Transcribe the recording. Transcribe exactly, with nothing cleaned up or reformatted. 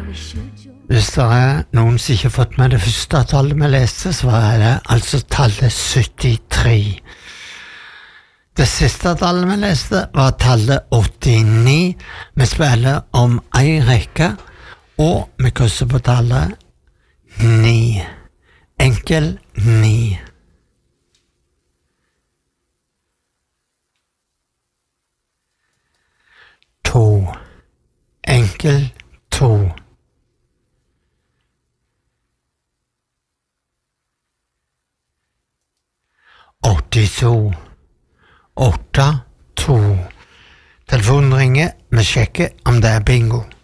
Hvis det er noen som ikke har fått med det første tallet vi leste, så er det altså tallet syttitre. Det siste tallet vi leste var tallet åttini. Vi spiller om en rekke, og vi krysser på tallet ni. Enkel ni. To. Enkel to. åttito. Åtte, to. Telefonen ringer, vi sjekker om det er bingo.